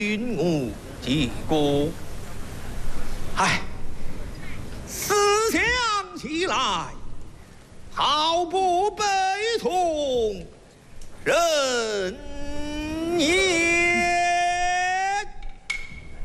君无结果。唉，思想起来，好不悲痛，人